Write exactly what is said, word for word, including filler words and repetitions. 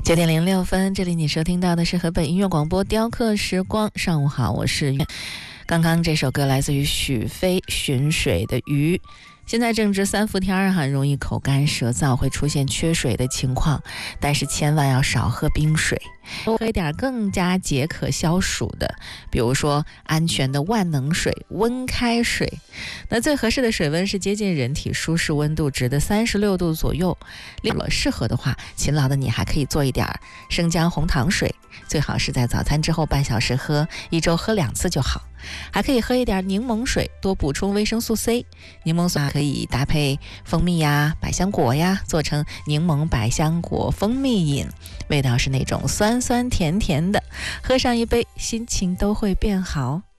九点零六分，这里你收听到的是河北音乐广播雕刻时光。上午好，我是月。刚刚这首歌来自于许飞《寻水的鱼》。现在正值三伏天儿，很容易口干舌燥，会出现缺水的情况，但是千万要少喝冰水，喝一点更加解渴消暑的，比如说安全的万能水、温开水。那最合适的水温是接近人体舒适温度值的三十六度左右。适合的话，勤劳的你还可以做一点生姜红糖水，最好是在早餐之后半小时喝，一周喝两次就好。还可以喝一点柠檬水，多补充维生素 C。 柠檬水可以搭配蜂蜜呀、百香果呀，做成柠檬百香果蜂蜜饮，味道是那种酸酸甜甜的，喝上一杯心情都会变好。